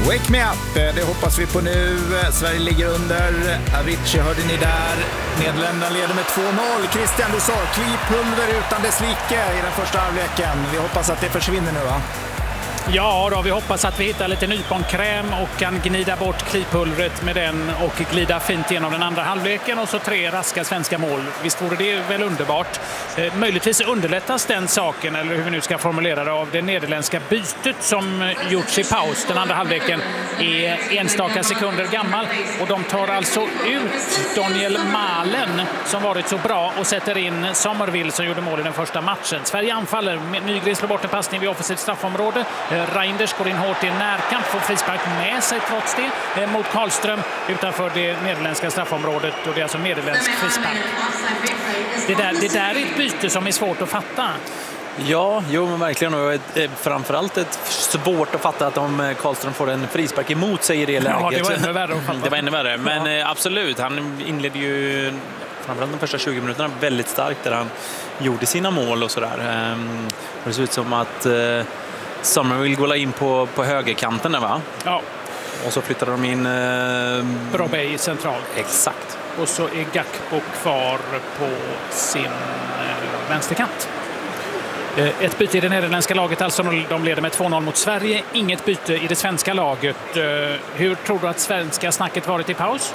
Wake me up, det hoppas vi på nu. Sverige ligger under. Avicii hörde ni där. Nederländerna leder med 2-0. Christian, du sa klipulver utan dess like i den första halvleken. Vi hoppas att det försvinner nu, va? Ja, då vi hoppas att vi hittar lite nyponkräm och kan gnida bort klipulvret med den och glida fint genom den andra halvleken och så 3 raska svenska mål. Visst vore det väl underbart. Möjligtvis underlättas den saken, eller hur vi nu ska formulera det, av det nederländska bytet som gjorts i paus. Den andra halvleken är enstaka sekunder gammal och de tar alltså ut Daniel Malen som varit så bra och sätter in Sommerville som gjorde mål i den första matchen. Sverige anfaller. Nygren slår bort en passning vid offensivt straffområde. Reinders går in hårt i närkamp, får frispark med sig trots det mot Karlström utanför det nederländska straffområdet, och det är alltså nederländsk frispark. Det där är ett byte som är svårt att fatta. Ja, jo men verkligen, och framförallt ett svårt att fatta att om Karlström får en frispark emot sig i det läget. Ja, det var ännu värre att fatta. Det var ännu värre, men absolut, han inledde ju framförallt de första 20 minuterna väldigt starkt där han gjorde sina mål och sådär. Det ser ut som att Sommerville går in på högerkanten där, va? Ja. Och så flyttar de in Brobbey central. Exakt. Och så är Gakpo kvar på sin vänsterkant. Ett byte i det nederländska laget, alltså de leder med 2-0 mot Sverige. Inget byte i det svenska laget. Hur tror du att svenska snacket varit i paus?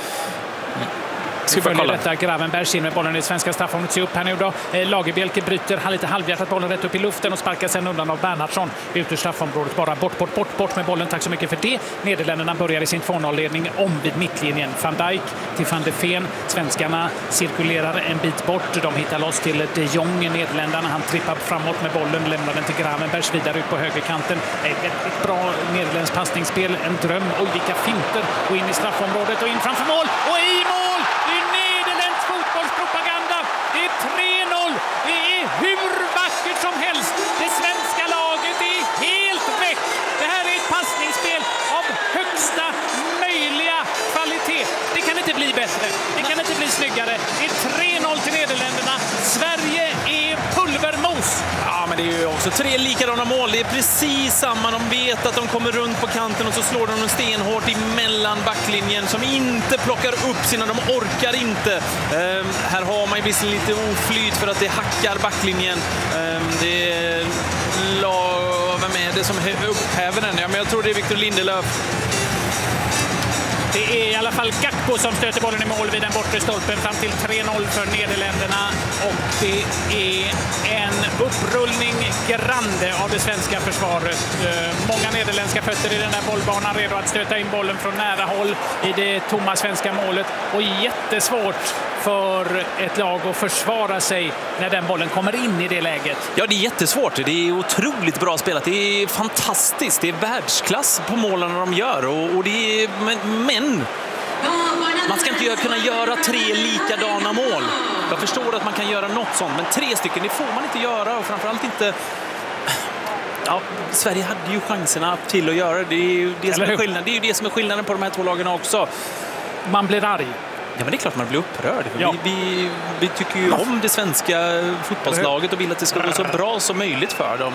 Vi följer detta. Gravenberg in med bollen i svenska straffområdet. Se upp här nu då. Lagerbielke bryter lite halvhjärtat bollen rätt upp i luften och sparkar sen undan av Bernhardsson ut ur straffområdet. Bara bort med bollen. Tack så mycket för det. Nederländerna börjar i sin 2-0-ledning om vid mittlinjen. Van Dijk till van de Ven. Svenskarna cirkulerar en bit bort. De hittar loss till de Jong, Nederländerna. Han trippar framåt med bollen, lämnar den till Gravenberg vidare ut på högerkanten. Ett bra nederländskt passningsspel. En dröm. Oj, vilka finter. Och in i straffområdet och in framför mål. Och i mål! Fotbollspropaganda. Det är 3-0. Det är hur vackert som helst. Det svenska laget är helt väck. Det här är ett passningsspel av högsta möjliga kvalitet. Det kan inte bli bättre. Det kan inte bli snyggare. Det är 3-0 till Nederländerna. Sverige är pulvermos. Ja, men det är ju också 3 likadana mål. Det är precis samma. De vet att de kommer runt på kanten och så slår de stenhårt emellan backlinjen som inte plockar upp sina. De orkar inte. Här har man ju visserligen lite oflyt för att det hackar backlinjen. Det är vem är det som upphäver den? Ja, men jag tror det är Victor Lindelöf. Det är i alla fall Gakpo som stöter bollen i mål vid den bortre stolpen fram till 3-0 för Nederländerna. Och det är en upprullning grande av det svenska försvaret. Många nederländska fötter i den där bollbanan, redo att stöta in bollen från nära håll i det tomma svenska målet. Och jättesvårt för ett lag att försvara sig när den bollen kommer in i det läget. Ja, det är jättesvårt. Det är otroligt bra spelat. Det är fantastiskt. Det är världsklass på målen de gör. Och det är, men man ska inte kunna göra 3 likadana mål. Jag förstår att man kan göra något sånt, men 3 stycken, det får man inte göra. Och framförallt inte... Ja, Sverige hade ju chanserna till att göra det. Det är ju det som är skillnaden. Det är ju det som är skillnaden på de här 2 lagen också. Man blir arg. Ja, men det är klart man blir upprörd. Ja. Vi tycker ju om det svenska fotbollslaget och vill att det ska gå så bra som möjligt för dem.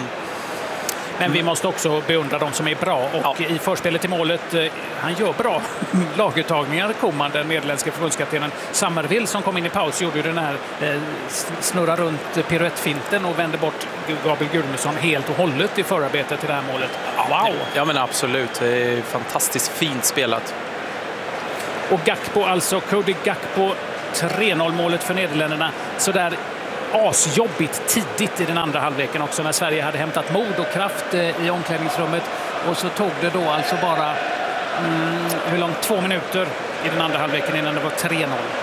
Men vi måste också beundra de som är bra. Och i förspelet till målet, han gör bra laguttagningar. Koman, den nederländska förbundskaptenen Sommerville som kom in i paus, gjorde ju den här snurra runt piruettfinten och vände bort Gabriel Gudmundsson helt och hållet i förarbetet till det här målet. Wow! Ja, men absolut. Det är fantastiskt fint spelat. Och Gakpo, alltså Cody Gakpo, 3-0-målet för Nederländerna. Så där asjobbigt tidigt i den andra halvleken också, när Sverige hade hämtat mod och kraft i omklädningsrummet. Och så tog det då alltså bara hur långt? 2 minuter i den andra halvleken innan det var 3-0.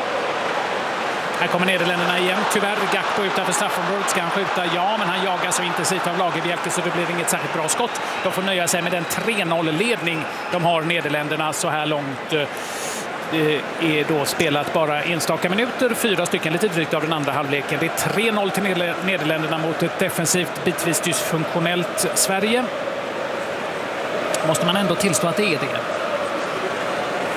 Här kommer Nederländerna igen. Tyvärr Gakpo utanför straffområdet. Ska han skjuta? Ja, men han jagar så intensivt av Lagerbielke så det blir inget särskilt bra skott. De får nöja sig med den 3-0-ledning de har, Nederländerna, så här långt. Det är då spelat bara enstaka minuter, 4 stycken lite drygt av den andra halvleken. Det är 3-0 till Nederländerna mot ett defensivt, bitvis dysfunktionellt Sverige. Måste man ändå tillstå att det är det.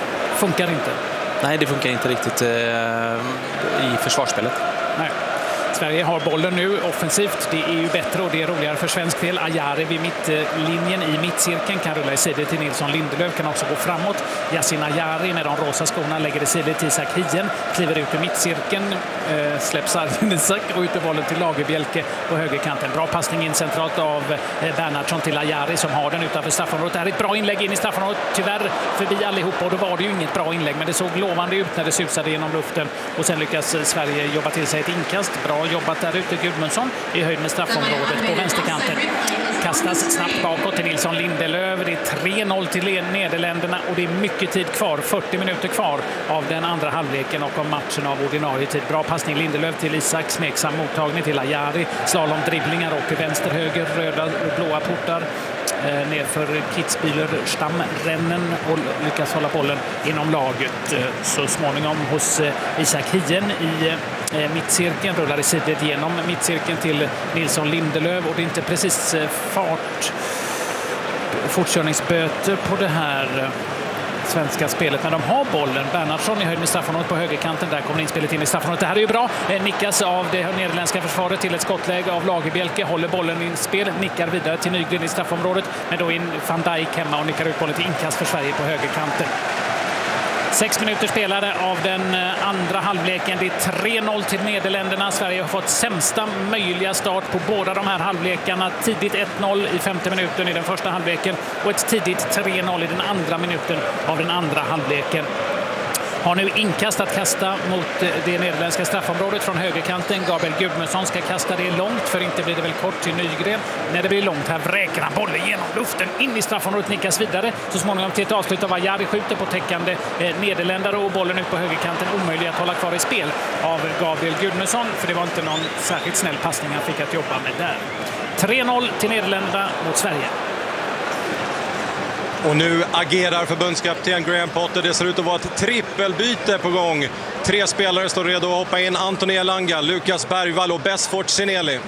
Funkar inte. Nej, det funkar inte riktigt i försvarsspelet. Nej. Sverige har bollen nu offensivt. Det är ju bättre och det är roligare för svensk del. Ajari vid mittlinjen i mittcirkeln kan rulla i sidor till Nilsson Lindelöf, kan också gå framåt. Yasin Ajari med de rosa skorna lägger i sidor till Isak Hien, kliver ut ur mittcirkeln, släpps Arvin Isak och ut i bollen till Lagerbielke på högerkanten. Bra passning in centralt av Bernhardsson till Ajari som har den utanför straffområdet. Det här är ett bra inlägg in i straffområdet, tyvärr förbi allihopa, och då var det ju inget bra inlägg, men det såg lovande ut när det susade genom luften och sen lyckas Sverige jobba till sig ett inkast. Bra jobbat där ute. Gudmundsson i höjd med straffområdet på vänsterkanten. Kastas snabbt bakåt till Nilsson Lindelöf. Det är 3-0 till Nederländerna och det är mycket tid kvar. 40 minuter kvar av den andra halvleken och av matchen av ordinarie tid. Bra passning Lindelöf till Isak. Smeksam mottagning till Ajari. Slalom dribblingar och till vänster, höger, röda och blåa portar. Nerför Kitzbühler stamrennen och lyckas hålla bollen inom laget. Så småningom hos Isak Hien i mittcirkeln, rullar i sidor genom mittcirkeln till Nilsson Lindelöf, och det är inte precis fortkörningsböter på det här svenska spelet, men de har bollen. Bernhardsson i höjd med straffområdet på högerkanten. Där kommer inspelet in i straffområdet. Det här är ju bra. Nickas av det nederländska försvaret till ett skottläge av Lagerbielke. Håller bollen i spel. Nickar vidare till Nygren i straffområdet. Men då in Van Dijk hemma och nickar ut bollen till inkast för Sverige på högerkanten. 6 minuter spelade av den andra halvleken. Det är 3-0 till Nederländerna. Sverige har fått sämsta möjliga start på båda de här halvlekarna. Tidigt 1-0 i 5:e minuten i den första halvleken och ett tidigt 3-0 i den andra minuten av den andra halvleken. Har nu inkast att kasta mot det nederländska straffområdet från högerkanten. Gabriel Gudmundsson ska kasta det långt, för inte blir det väl kort till Nygren. När det blir långt här vräker han bollen genom luften in i straffområdet, nickas vidare. Så småningom till ett avslut av Ajari, skjuter på täckande nederländare och bollen ut på högerkanten omöjlig att hålla kvar i spel av Gabriel Gudmundsson, för det var inte någon särskilt snäll passning han fick att jobba med där. 3-0 till Nederländerna mot Sverige. Och nu agerar förbundskapten Graham Potter. Det ser ut att vara ett trippelbyte på gång. 3 spelare står redo att hoppa in. Anthony Elanga, Lukas Bergvall och Besfort Sineli.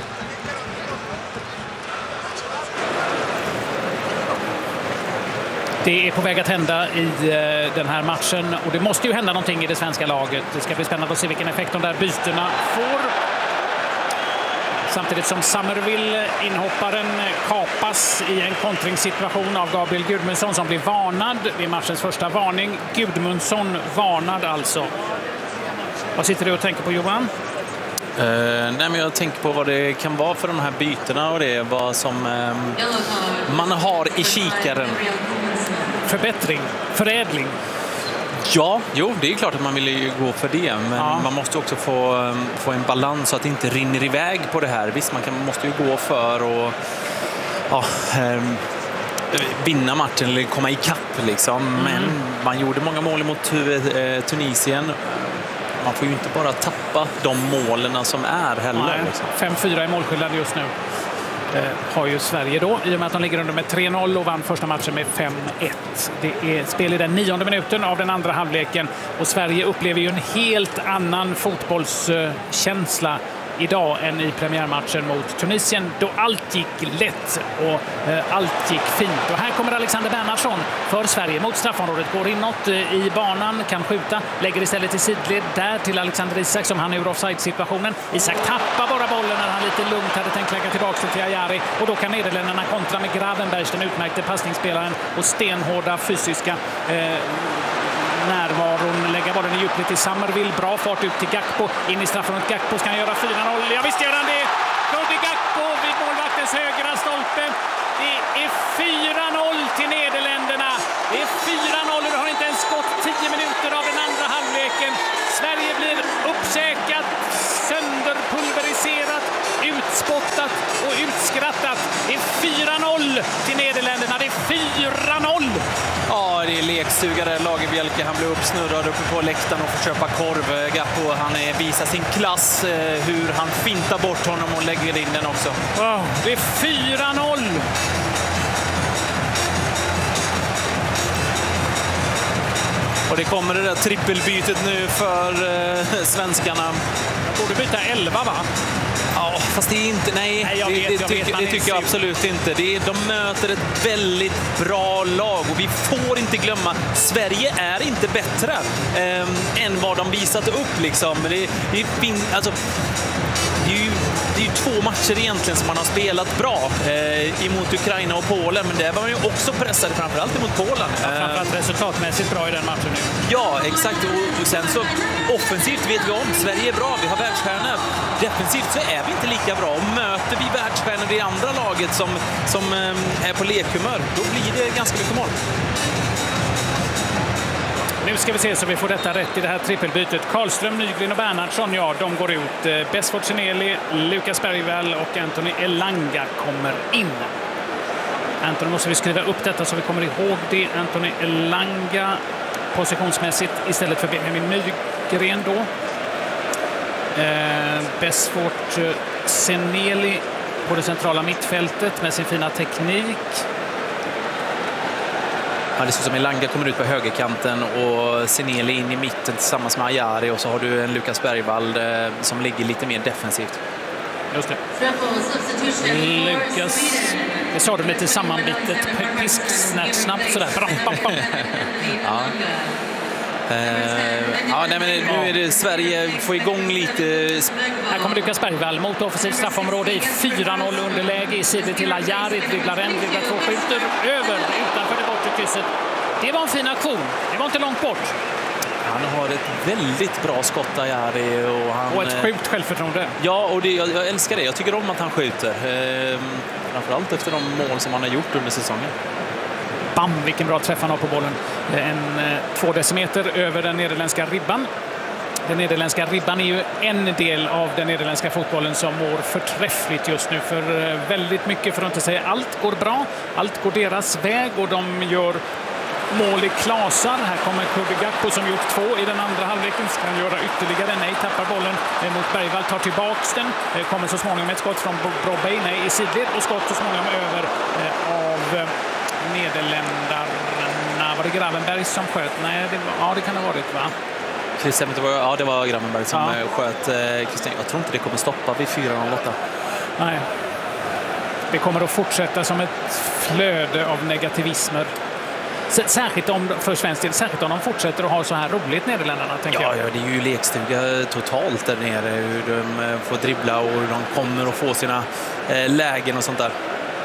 Det är på väg att hända i den här matchen och det måste ju hända någonting i det svenska laget. Det ska bli spännande att se vilken effekt de där bytena får. Samtidigt som Summerville, inhopparen, kapas i en kontringssituation av Gabriel Gudmundsson som blir varnad vid matchens första varning. Gudmundsson varnad alltså. Vad sitter du och tänker på, Johan? Nej, men jag tänker på vad det kan vara för de här bytena och det är vad som man har i kikaren. Förbättring, förädling. Ja, jo, det är klart att man vill ju gå för det, men man måste också få en balans så att det inte rinner iväg på det här. Visst, måste ju gå för och vinna matchen eller komma ikapp liksom. Men man gjorde många mål mot Tunisien. Man får ju inte bara tappa de målen som är heller. Liksom. 5-4 i målskillnad just nu. Har ju Sverige då, i och med att de ligger under med 3-0 och vann första matchen med 5-1. Det är spel i den 9:e minuten av den andra halvleken och Sverige upplever ju en helt annan fotbollskänsla idag än i premiärmatchen mot Tunisien, då allt gick lätt och allt gick fint. Och här kommer Alexander Bernhardsson för Sverige mot straffområdet, går inåt i banan, kan skjuta, lägger istället i sidled där till Alexander Isak som han är ur offside-situationen. Isak tappar bara bollen när han lite lugnt hade tänkt lägga tillbaka till Ajari, och då kan Nederländerna kontra med Gravenbergs, den utmärkte passningsspelaren och stenhårda fysiska närvaron, lägga bollen i djupled till Summerville, bra fart ut till Gakpo, in i straffområdet. Gakpo ska han göra 4-0, ja visst gör han det! Cody Gakpo vid målvaktens högra stolpe. Det är 4-0 till Nederländerna. Det är 4-0 och det har inte ens gått 10 minuter av den andra halvleken. Sverige blir uppsäkat, sönderpulveriserat, utspottat och utskrattat. Det är 4-0 till Nederländerna. Det är 4-0! Ja, det är leksugare Lagerbielke. Han blir uppsnurrad uppe på läktaren och får köpa korv. Gappo, han visar sin klass, hur han fintar bort honom och lägger in den också. Wow, det är 4-0! Och det kommer det där trippelbytet nu för svenskarna. Borde byta 11, va? Ja, fast det är inte... Nej, det tycker jag absolut inte. De möter ett väldigt bra lag och vi får inte glömma, Sverige är inte bättre än vad de visat upp liksom. det är ju 2 matcher egentligen som man har spelat bra emot Ukraina och Polen, men där var man ju också pressad, framförallt emot Polen. Ja, framförallt resultatmässigt bra i den matchen nu. Ja, exakt. Och sen så offensivt vet vi om, Sverige är bra, vi har världsstjärnor. Defensivt så är vi inte lika bra, och möter vi världsstjärnor i andra laget som är på lekhumör, då blir det ganska mycket mål. Nu ska vi se så vi får detta rätt i det här trippelbytet. Karlström, Nygren och Bernhardsson, ja, de går ut. Besford Seneli, Lukas Bergvall och Anthony Elanga kommer in. Anthony, måste vi skriva upp detta så vi kommer ihåg det. Anthony Elanga positionsmässigt istället för Benjamin Nygren då. Besford Seneli på det centrala mittfältet med sin fina teknik. Ja, det ser ut som Elanga kommer ut på högerkanten och Seneli in i mitten tillsammans med Ajari, och så har du en Lukas Bergvall som ligger lite mer defensivt. Just det. Lukas, det sa du lite sammanbitet, pisksnabbt sådär. Ja. Nej, men nu är det Sverige får igång lite. Här kommer Lukas Bergvall mot offensivt straffområde i 4-0 underläge i sidor till Ajari, dribblar 1, dribblar 2, skjuter över utanför det bortre krysset. Det var en fin aktion, det var inte långt bort. Han har ett väldigt bra skott, Ajari, och ett sjukt självförtroende. Ja, och jag älskar det. Jag tycker om att han skjuter. Framförallt efter de mål som han har gjort under säsongen. Bam, vilken bra träff han har på bollen. 2 decimeter över den nederländska ribban. Den nederländska ribban är ju en del av den nederländska fotbollen som mår förträffligt just nu. För väldigt mycket, för att inte säga allt, går bra. Allt går deras väg och de gör mål i klasar. Här kommer Cody Gakpo som gjort 2 i den andra halvleken. Ska han göra ytterligare? Nej, tappar bollen mot Bergvall, tar tillbaks den. Kommer så småningom ett skott från Brobey, nej, i sidled, och skott så småningom över av Nederländarna. Var det Gravenberg som sköt? Nej, det kan det ha varit, va? Christian, det var Gravenberg som sköt Christian. Jag tror inte det kommer stoppa vid 4-0. Nej. Det kommer att fortsätta som ett flöde av negativismer. Särskilt för svensk del, särskilt om de fortsätter att ha så här roligt, Nederländerna, tänker jag. Ja, det är ju lekstuga totalt där nere. Hur de får dribbla och hur de kommer att få sina lägen och sånt där.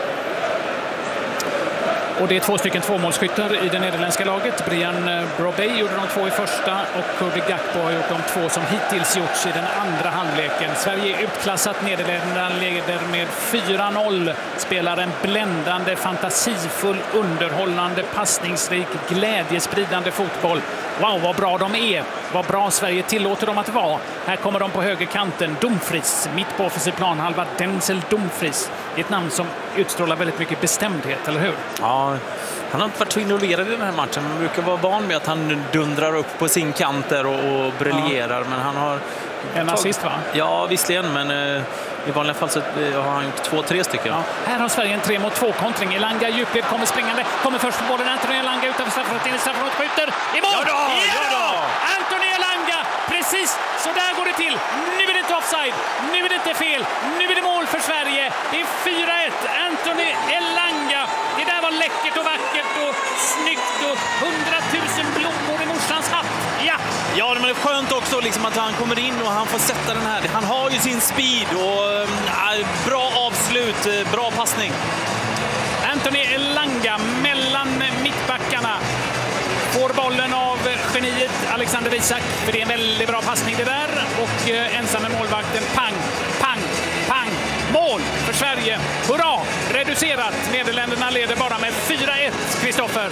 Och det är 2 stycken tvåmålsskyttar i det nederländska laget. Brian Brobey gjorde de 2 i första och Cody Gakpo har gjort de 2 som hittills gjorts i den andra halvleken. Sverige är utklassat, Nederländerna leder med 4-0. Spelar en bländande, fantasifull, underhållande, passningsrik, glädjespridande fotboll. Wow, vad bra de är. Vad bra Sverige tillåter dem att vara. Här kommer de på högerkanten. Dumfries, mitt på offensiv planhalva. Denzel Dumfries. Ett namn som utstrålar väldigt mycket bestämdhet, eller hur? Ja, han har inte varit så involverad i den här matchen. Man brukar vara van med att han dundrar upp på sin kant där och briljerar. Ja. Men han har... En assist, va? Ja, visserligen, men i vanliga fall så har han gjort 2-3 stycken. Ja. Här har Sverige en 3-mot-2-kontring. Elanga djupled, kommer springande, kommer först på bollen. Anthony Elanga utanför straffområdet, skjuter i mål! Ja då! Anthony Elanga! Precis, så där går det till. Nu är det inte offside, nu är det inte fel, nu är det mål för Sverige. Det är 4-1. Anthony Elanga. Det där var läckert och vackert och snyggt och 100 000 blommor i morsans hatt. Ja, men det är skönt också liksom att han kommer in och han får sätta den här. Han har ju sin speed och bra avslut, bra passning. Anthony Elanga mellan mittbackarna. Får bollen av geniet Alexander Isak, för det är en väldigt bra passning det där. Och ensam med målvakten, pang, pang, pang. Mål för Sverige. Hurra! Reducerat. Nederländerna leder bara med 4-1, Kristoffer.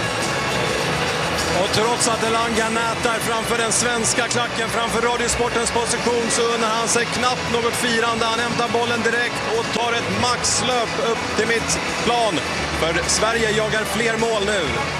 Och trots att Elanga nätar framför den svenska klacken, framför Radiosportens position, så unnar han sig knappt något firande. Han hämtar bollen direkt och tar ett maxlöp upp till mittplan. För Sverige jagar fler mål nu.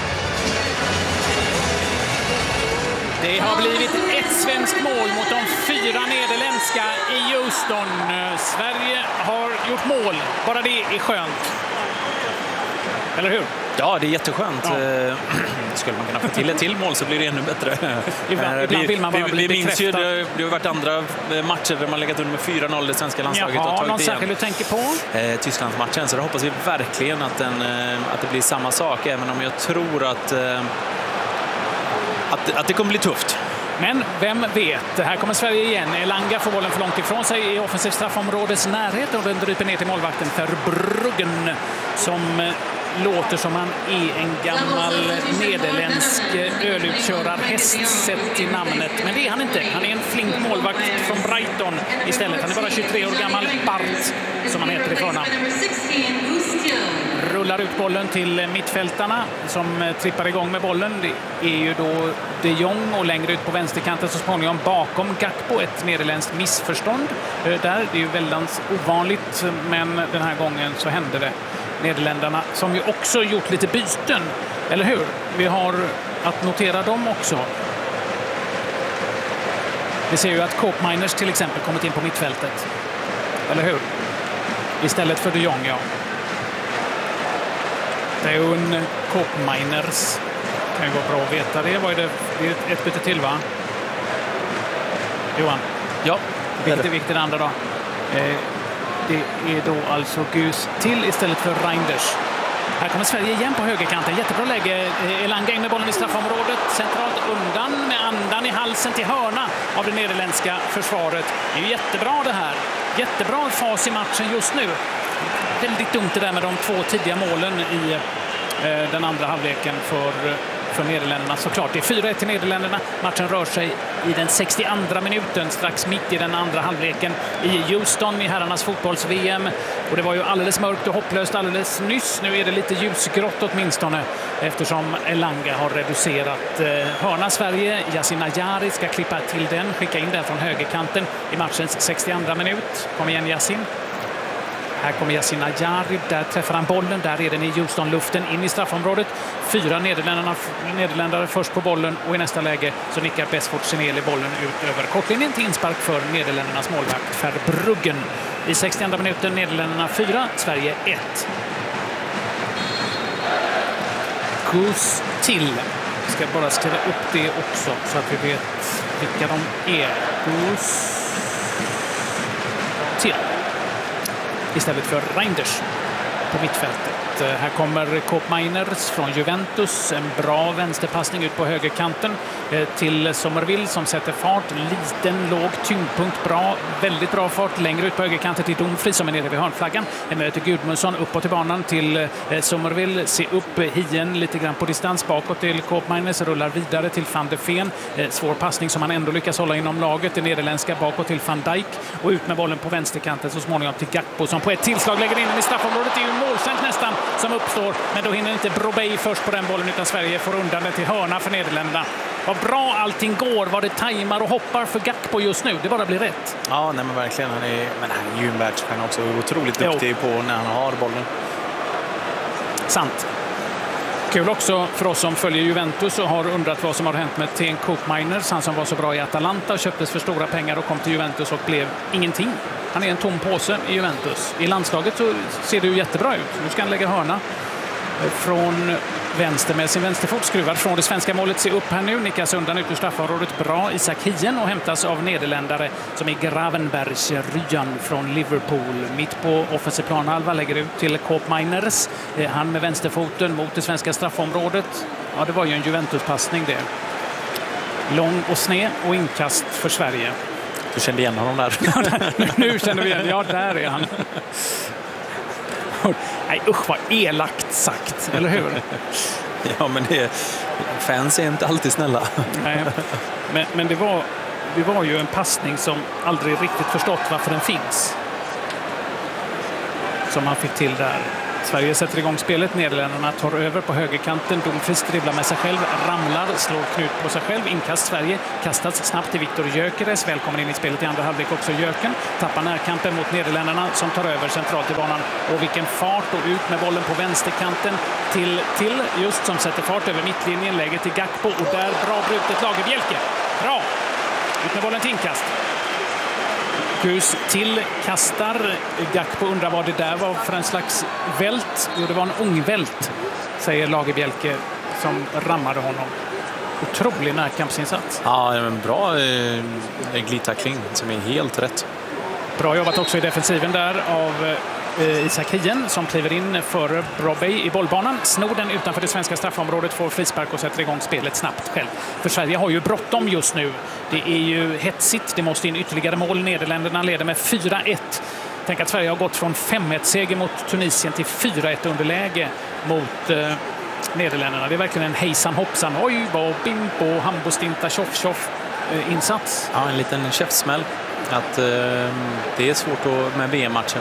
Det har blivit ett svenskt mål mot de 4 nederländska i Houston. Sverige har gjort mål. Bara det är skönt. Eller hur? Ja, det är jätteskönt. Ja. Skulle man kunna få till ett till mål så blir det ännu bättre. Ibland vill man bara bli minns ju, det har varit andra matcher där man legat under med 4-0 det svenska landslaget. Jaha, och tagit någon särskild du tänker på? Tysklandsmatchen, så då hoppas vi verkligen att det blir samma sak, även om jag tror att det kommer bli tufft. Men vem vet, här kommer Sverige igen. Elanga får bollen för långt ifrån sig i offensiv straffområdets närhet och den dryper ner till målvakten Verbruggen som låter som han är en gammal nederländsk ölutkörarhäst sett till namnet. Men det är han inte. Han är en flink målvakt från Brighton istället. Han är bara 23 år gammal. Bart, som han heter i förnamn. Rullar ut bollen till mittfältarna som trippar igång med bollen. Det är ju då de Jong och längre ut på vänsterkanten så småningom bakom Gakpo. Ett nederländskt missförstånd där. Det är ju väldigt ovanligt, men den här gången så hände det. Nederländerna som ju också gjort lite byten, eller hur? Vi har att notera dem också. Vi ser ju att Koopmeiners till exempel kommit in på mittfältet. Eller hur? Istället för de Jong, ja. Det är ju en Koopmeiners. Kan ju gå bra att veta det. Vad är det? Det är ett byte till, va? Johan? Ja. Vilket andra då? Det är då alltså Gus till istället för Reinders. Här kommer Sverige igen på högerkanten. Jättebra läge. Elanga in med bollen i straffområdet. Centralt undan med andan i halsen till hörna av det nederländska försvaret. Det är ju jättebra det här. Jättebra fas i matchen just nu. Väldigt dumt det där med de 2 tidiga målen i den andra halvleken för Nederländerna. Såklart, det är 4-1 till Nederländerna. Matchen rör sig i den 62:a minuten, strax mitt i den andra halvleken i Houston i herrarnas fotbolls-VM. Och det var ju alldeles mörkt och hopplöst alldeles nyss. Nu är det lite ljusgrått åtminstone eftersom Elanga har reducerat hörna Sverige. Yasin Ayari ska klippa till den, skicka in den från högerkanten i matchens 62:a minut. Kom igen Yasin. Här kommer Yasin Ayari, där träffar han bollen, där är den i Houston-luften in i straffområdet. 4 nederländare först på bollen och i nästa läge så nickar Besfort Seneli bollen ut över kortlinjen till inspark för Nederländernas målvakt Verbruggen. I 60:a minuten Nederländerna 4, Sverige 1. Gus till. Jag ska bara skriva upp det också så att vi vet vilka de är. Gus till. Istället för Reinders på mittfältet. Här kommer Koopmeiners från Juventus. En bra vänsterpassning ut på högerkanten till Sommerville som sätter fart. Liten, låg tyngdpunkt. Bra, väldigt bra fart. Längre ut på högerkanten till Dumfries som är nere vid hörnflaggan. Han möter Gudmundsson uppåt i banan till Sommerville. Se upp Hien lite grann på distans bakåt till Koopmeiners. Rullar vidare till Van de Ven. Svår passning som han ändå lyckas hålla inom laget. Det nederländska bakåt till Van Dijk. Och ut med bollen på vänsterkanten så småningom till Gakpo som på ett tillslag lägger in den i straffområdet. Det är ju målchans nästan som uppstår, men då hinner inte Brobey först på den bollen utan Sverige får undan den till hörna för Nederländerna. Vad bra allting går, vad det tajmar och hoppar för Gakpo just nu. Det bara blir rätt. Ja, nej, men verkligen. Han är ju en världsstjärna också. Otroligt duktig på när han har bollen. Sant. Kul också för oss som följer Juventus och har undrat vad som har hänt med Teun Koopmeiners. Han som var så bra i Atalanta köptes för stora pengar och kom till Juventus och blev ingenting. Han är en tom påse i Juventus. I landslaget så ser det ju jättebra ut. Nu ska han lägga hörna från vänster med sin vänsterfot skruvad från det svenska målet. Se upp här nu, nickas undan ut ur straffområdet. Bra Isak Hien och hämtas av nederländare som är Gravenbergs Ryan från Liverpool. Mitt på offensiv planhalva lägger ut till Koopmeiners. Han med vänsterfoten mot det svenska straffområdet. Ja, det var ju en Juventus-passning det. Lång och sned och inkast för Sverige. Du kände igen honom där. Nu känner vi igen. Ja, där är han. Nej, usch vad elakt sagt, eller hur? Ja, men fans är inte alltid snälla. Nej, men det var ju en passning som aldrig riktigt förstått varför den finns. Som han fick till där. Sverige sätter igång spelet. Nederländerna tar över på högerkanten. Dumfries dribblar med sig själv, ramlar, slår knut på sig själv. Inkast Sverige, kastas snabbt till Viktor Gyökeres. Välkommen in i spelet i andra halvlek också Jöken. Tappar närkampen mot Nederländerna som tar över centralt i banan. Och vilken fart och ut med bollen på vänsterkanten till just som sätter fart över mittlinjen. Läger till Gakpo och där bra brutet Lagerbjälke. Bra! Ut med bollen till inkast. Gus till kastar. Gakpo undrar vad det där var för en slags vält. Jo, det var en ångvält, säger Lagerbjälke som rammade honom. Otrolig närkampsinsats. Ja, en bra glidtackling som är helt rätt. Bra jobbat också i defensiven där av Isak Hien som kliver in före Brobbey i bollbanan. Snor den utanför det svenska straffområdet, får frispark och sätter igång spelet snabbt själv. För Sverige har ju bråttom just nu. Det är ju hetsigt. Det måste in ytterligare mål. Nederländerna leder med 4-1. Tänk att Sverige har gått från 5-1-seger mot Tunisien till 4-1 underläge mot Nederländerna. Det är verkligen en hejsan hoppsan. Oj, vad bimbo, hambostinta, tjoff insats. Ja, en liten käftsmäll. Att det är svårt med VM-matcher.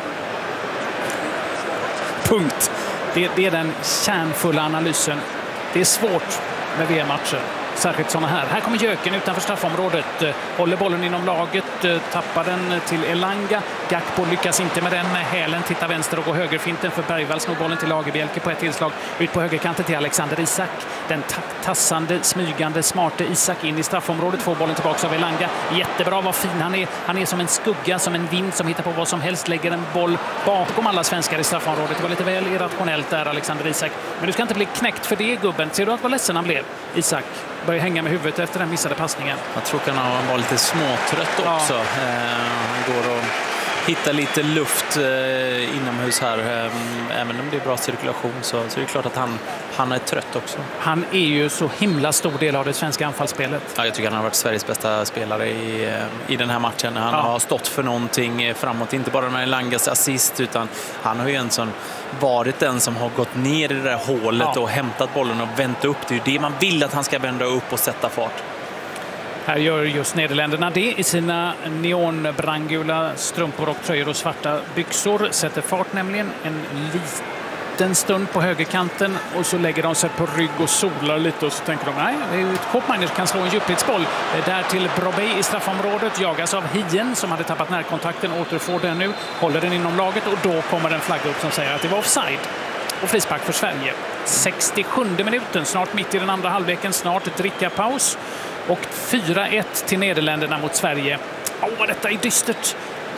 Punkt. Det är den kärnfulla analysen. Det är svårt med VM-matcher. Särskilt sådana här. Här kommer Jöken utanför straffområdet. Håller bollen inom laget. Tappar den till Elanga. Gakpo lyckas inte med den. Hälen tittar vänster och går högerfinten för Bergvall. Snor bollen till Lagerbielke på ett tillslag. Ut på högerkanten till Alexander Isak. Den tassande, smygande, smarte Isak in i straffområdet. Får bollen tillbaka av Elanga. Jättebra, vad fin han är. Han är som en skugga, som en vind som hittar på vad som helst. Lägger en boll bakom alla svenskar i straffområdet. Det var lite väl irrationellt där, Alexander Isak. Men du ska inte bli knäckt för det, gubben. Ser du att vad ledsen han blev? Isak börjar hänga med huvudet efter den missade passningen. Jag tror att han var lite småtrött också. Han går och hittar lite luft inomhus här. Även om det är bra cirkulation så är det klart att han är trött också. Han är ju så himla stor del av det svenska anfallsspelet. Ja, jag tycker han har varit Sveriges bästa spelare i den här matchen. Han har stått för någonting framåt. Inte bara med Langas assist, utan han har ju en sån varit den som har gått ner i det där hålet och hämtat bollen och vänt upp. Det är ju det man vill att han ska vända upp och sätta fart. Här gör just Nederländerna det i sina neonbrandgula strumpor och tröjor och svarta byxor. Sätter fart nämligen en liten stund på högerkanten och så lägger de sig på rygg och solar lite och så tänker de nej, det är ju ett Koopmeiners kan slå en djupledsboll. Där till Brobbey i straffområdet, jagas av Hien som hade tappat närkontakten, återfår den nu, håller den inom laget och då kommer en flagga upp som säger att det var offside. Och frispark för Sverige. 67 minuten, snart mitt i den andra halvleken, snart ett drickapaus. Och 4-1 till Nederländerna mot Sverige. Vad detta är dystert.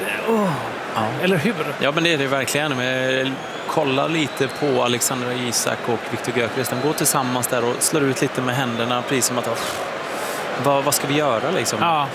Eller hur? Ja, men det är det verkligen. Kolla lite på Alexander Isak och Viktor Gyökeres. De går tillsammans där och slår ut lite med händerna. Precis som att vad ska vi göra liksom? Ja.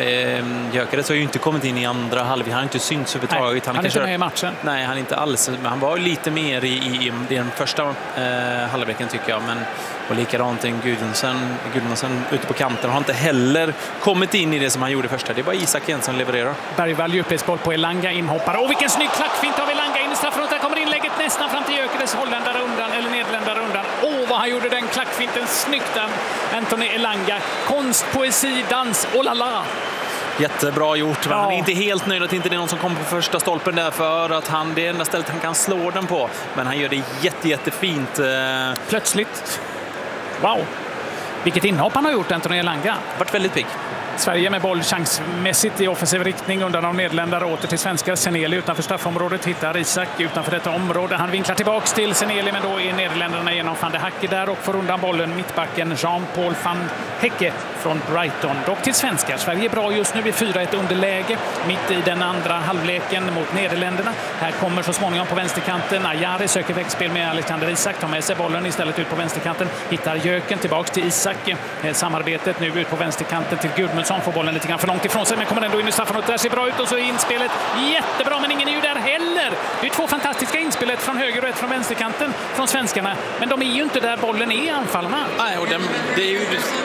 Gyökeres har ju inte kommit in i andra halvlek. Han har inte synts överhuvudtaget. Han är inte med i matchen. Nej, han är inte alls. Men han var lite mer i den första halvleken tycker jag. Och likadant en Gudmundsson ute på kanten har inte heller kommit in i det som han gjorde första. Det var Isak igen som levererar. Bergvall djupledsboll på Elanga, inhoppare. Och vilken snygg klackfint av Elanga in i straffområdet. Där kommer inlägget nästan fram till Gyökeres, holländare undan, eller nederländare undan. Vad han gjorde den klackfinten snyggt, Anthony Elanga. Konst, poesi, dans, oh la la. Jättebra gjort, men han är inte helt nöjd att inte det är någon som kommer på första stolpen där för att det är enda stället han kan slå den på. Men han gör det jättefint. Plötsligt. Wow. Vilket inhopp han har gjort, Anthony Elanga. Varit väldigt pigg. Sverige med boll chansmässigt i offensiv riktning undan av Nederländare åter till svenskar. Seneli utanför straffområdet hittar Isak utanför detta område. Han vinklar tillbaks till Seneli, men då är Nederländerna genom van de Hacke där och får undan bollen mittbacken Jean-Paul van Hecke från Brighton. Dock till svenskar. Sverige är bra just nu i 4-1 underläge mitt i den andra halvleken mot Nederländerna. Här kommer så småningom på vänsterkanten Ajari, söker växtspel med Alexander Isak, tar med sig bollen istället ut på vänsterkanten. Hittar Jöken tillbaks till Isak. Samarbetet nu ut på vänsterkanten till Gudmundsson, får bollen lite grann för långt ifrån sig men kommer ändå in i straffområdet. Där ser bra ut och så är inspelet jättebra, men ingen är ju där heller. Det är två fantastiska inspelet från höger och ett från vänsterkanten från svenskarna, men de är ju inte där bollen är, anfallarna. Nej, och det är ju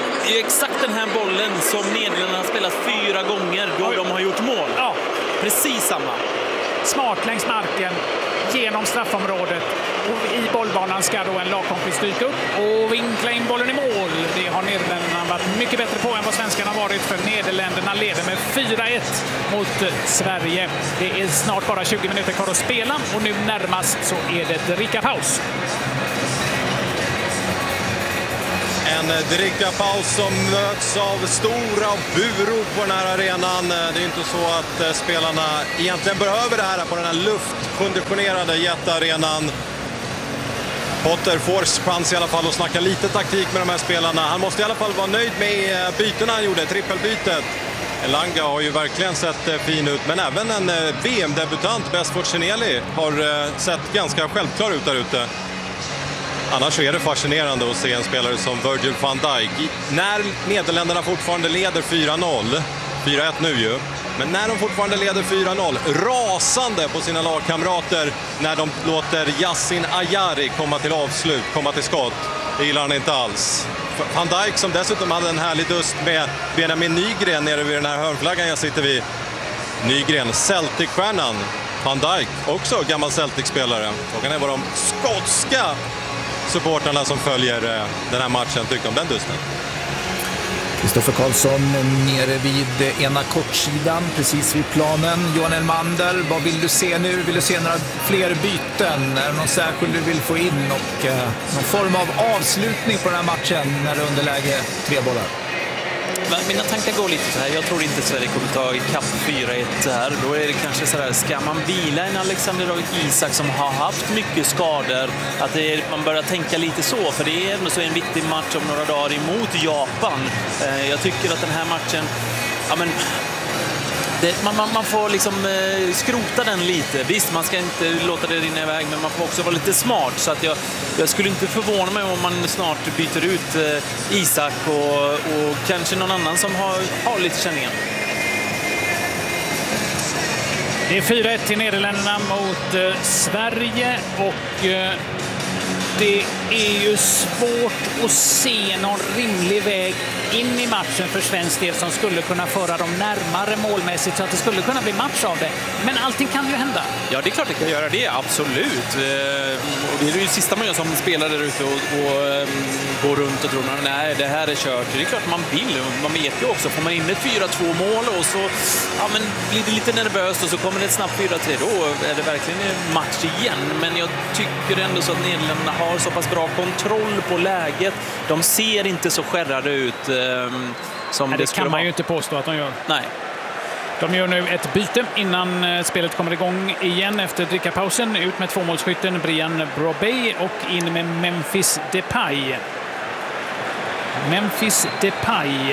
exakt den här bollen som Nederländerna har spelat 4 gånger då de har gjort mål. Ja. Precis samma. Smart längs marken, genom straffområdet. Och i bollbanan ska då en lagkompis dyka upp och vinkla in bollen i mål. Det har Nederländerna varit mycket bättre på än vad svenskarna har varit, för Nederländerna leder med 4-1 mot Sverige. Det är snart bara 20 minuter kvar att spela och nu närmast så är det drickapaus. En drickapaus som möts av stora burop på den här arenan. Det är inte så att spelarna egentligen behöver det här på den här luftkonditionerade jättearenan. Potter får chans i alla fall att snacka lite taktik med de här spelarna. Han måste i alla fall vara nöjd med bytena han gjorde, trippelbytet. Elanga har ju verkligen sett fin ut, men även en VM-debutant, Besford Seneli, har sett ganska självklar ut där ute. Annars är det fascinerande att se en spelare som Virgil van Dijk. När Nederländerna fortfarande leder 4-0, 4-1 nu ju, Men när de fortfarande leder 4-0, rasande på sina lagkamrater när de låter Yasin Ayari komma till avslut, komma till skott. Det gillar han inte alls. Van Dijk, som dessutom hade en härlig dust med Benjamin Nygren nere vid den här hörnflaggan jag sitter vid. Nygren, Celtic-stjärnan. Van Dijk, också gammal Celtic-spelare. Frågan är vad de skotska supporterna som följer den här matchen tyckte om den dusten. Kristoffer Karlsson nere vid ena kortsidan, precis vid planen. Johan Elmander, vad vill du se nu? Vill du se några fler byten? Är det någon särskild du vill få in? Och någon form av avslutning på den här matchen när det är underläge 3 bollar? Mina tankar går lite så här. Jag tror inte Sverige kommer ta ikapp 4-1 här. Då är det kanske så här, ska man vila en Alexander Isak som har haft mycket skador, att man börjar tänka lite så, för det är ändå så en viktig match om några dagar emot Japan. Jag tycker att den här matchen, ja men man får liksom skrota den lite. Visst, man ska inte låta det rinna iväg, men man får också vara lite smart. Så att jag skulle inte förvåna mig om man snart byter ut Isak och kanske någon annan som har lite känningar. Det är 4-1 till Nederländerna mot Sverige, och det är ju svårt att se någon rimlig väg in i matchen för svensk del som skulle kunna föra dem närmare målmässigt, så att det skulle kunna bli match av det. Men allting kan ju hända. Ja, det är klart det kan göra det, absolut. Och det är ju sista man gör som spelar där ute och går runt och tror nej, det här är kört. Det är klart man vill. Man vet ju också, får man in ett 4-2 mål och så blir det lite nervöst och så kommer det ett snabbt 4-3, då är det verkligen en match igen. Men jag tycker ändå så att Nederländerna har så pass bra kontroll på läget. De ser inte så skärrade ut som det kan man ju inte påstå att de gör. Nej. De gör nu ett byte innan spelet kommer igång igen efter drickapausen. Ut med tvåmålsskytten Brian Brobey och in med Memphis Depay. Memphis Depay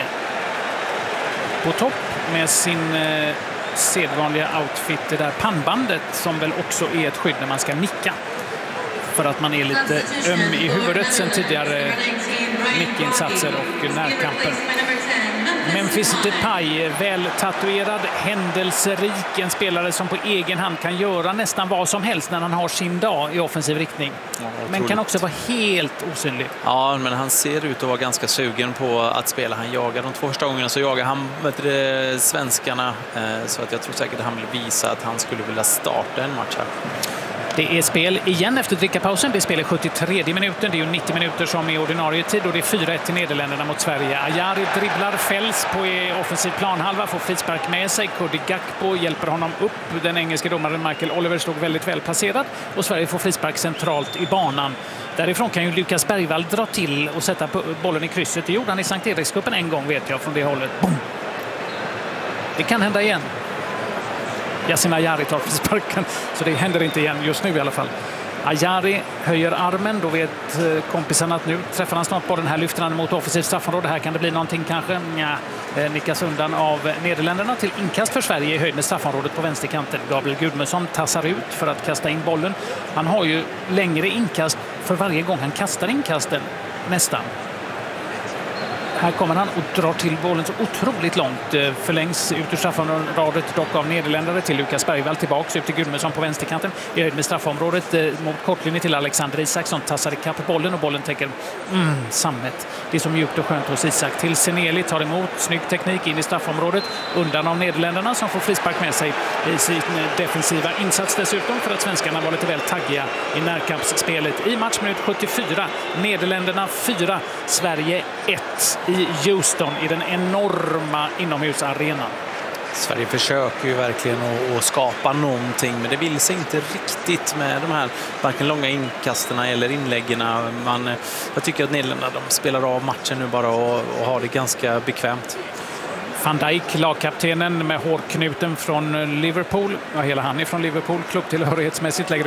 på topp med sin sedvanliga outfit, det där pannbandet som väl också är ett skydd när man ska nicka, för att man är lite öm i huvudet sen tidigare nickinsatser och närkamper. Memphis Depay, väl tatuerad, händelserik, en spelare som på egen hand kan göra nästan vad som helst när han har sin dag i offensiv riktning. Ja, men kan också vara helt osynlig. Ja, men han ser ut att vara ganska sugen på att spela. Han jagar de 2 första gångerna, så jagar han svenskarna, så att jag tror säkert att han vill visa att han skulle vilja starta en match här. Det är spel igen efter drickapausen. Det är spel i 73 minuten. Det är ju 90 minuter som är ordinarie tid, och det är 4-1 till Nederländerna mot Sverige. Ayari dribblar, fälls på offensiv planhalva, får frispark med sig. Cody Gakpo hjälper honom upp. Den engelska domaren Michael Oliver stod väldigt väl placerad, och Sverige får frispark centralt i banan. Därifrån kan ju Lukas Bergvall dra till och sätta bollen i krysset. Det gjorde han i Sankt Erikscupen en gång, vet jag, från det hållet. Boom! Det kan hända igen. Yasin Ayari tar frisparken, så det händer inte igen just nu i alla fall. Ayari höjer armen, då vet kompisarna att nu träffar han snart bollen. Här lyfter han mot offensivt straffområde. Här kan det bli någonting kanske. Nickas undan av Nederländerna till inkast för Sverige i höjd med straffområdet på vänsterkanten. Gabriel Gudmundsson tassar ut för att kasta in bollen. Han har ju längre inkast för varje gång han kastar inkasten, nästan. Här kommer han och drar till bollen så otroligt långt. Förlängs ut ur straffområdet, dock av nederländare, till Lukas Bergvall, tillbaks ut till Gudmundsson på vänsterkanten. I höjd med straffområdet mot kortlinjen till Alexander Isak som tassar ikapp bollen, och bollen tänker sammet. Det är så mjukt och skönt hos Isak. Till Seneli, tar emot, snygg teknik in i straffområdet, undan av nederländerna som får frispark med sig i sin defensiva insats dessutom, för att svenskarna var lite väl taggiga i närkampsspelet. I matchminut 74, Nederländerna 4, Sverige 1 i Houston i den enorma inomhusarenan. Sverige försöker ju verkligen att skapa någonting, men det vill sig inte riktigt med de här varken långa inkasterna eller inläggen. Jag tycker att Nederländerna, de spelar av matchen nu bara och har det ganska bekvämt. Van Dijk, lagkaptenen med hårknuten från Liverpool. Ja, hela han är från Liverpool, klubbtillhörighetsmässigt lägger